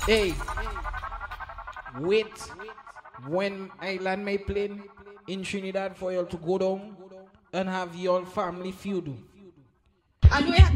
Hey, wait. When Island may play in Trinidad for you to go down and have your family feud. And we